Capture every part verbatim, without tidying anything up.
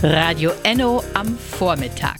Radio Enno am Vormittag.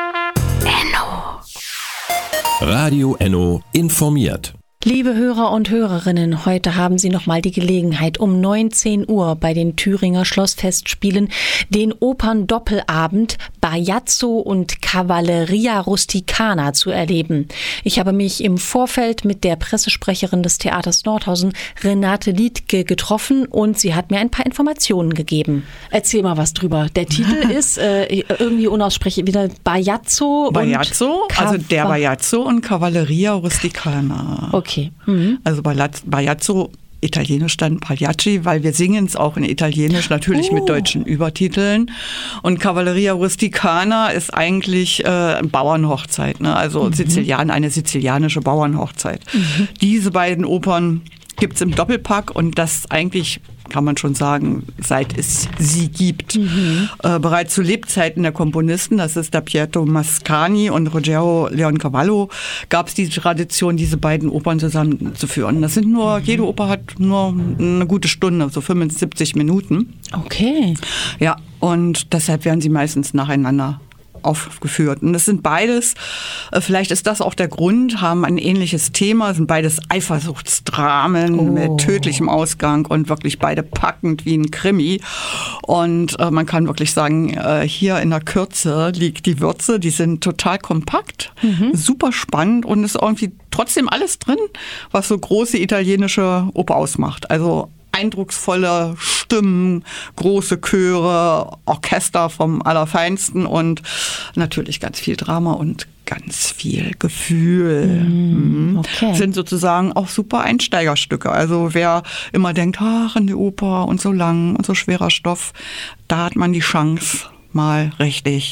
Enno. Radio Enno informiert. Liebe Hörer und Hörerinnen, heute haben Sie nochmal die Gelegenheit, um neunzehn Uhr bei den Thüringer Schlossfestspielen den Operndoppelabend Bajazzo und Cavalleria Rusticana zu erleben. Ich habe mich im Vorfeld mit der Pressesprecherin des Theaters Nordhausen, Renate Liedtke, getroffen und sie hat mir ein paar Informationen gegeben. Erzähl mal was drüber. Der Titel ist äh, irgendwie unaussprechlich, wieder Bajazzo. Bajazzo, und also der Bajazzo und Cavalleria Rusticana. Okay. Mhm. Also Bajazzo, italienisch dann Pagliacci, weil wir singen es auch in Italienisch, natürlich oh. mit deutschen Übertiteln. Und Cavalleria Rusticana ist eigentlich äh, Bauernhochzeit, ne? Also mhm. Sizilian, eine sizilianische Bauernhochzeit. Mhm. Diese beiden Opern gibt es im Doppelpack und das eigentlich, kann man schon sagen, seit es sie gibt. Mhm. Äh, bereits zu Lebzeiten der Komponisten, das ist der Pietro Mascagni und Ruggero Leoncavallo, gab es die Tradition, diese beiden Opern zusammenzuführen. Das sind nur, mhm. jede Oper hat nur eine gute Stunde, so fünfundsiebzig Minuten. Okay. Ja, und deshalb werden sie meistens nacheinander aufgeführt. Und das sind beides, vielleicht ist das auch der Grund, haben ein ähnliches Thema, sind beides Eifersuchtsdramen oh. mit tödlichem Ausgang und wirklich beide packend wie ein Krimi. Und äh, man kann wirklich sagen, äh, hier in der Kürze liegt die Würze, die sind total kompakt, mhm. super spannend und ist irgendwie trotzdem alles drin, was so große italienische Oper ausmacht. Also eindrucksvolle Stimmen, große Chöre, Orchester vom Allerfeinsten und natürlich ganz viel Drama und ganz viel Gefühl. Mm, okay. Sind sozusagen auch super Einsteigerstücke. Also wer immer denkt, ach, in die Oper und so lang und so schwerer Stoff, da hat man die Chance, mal richtig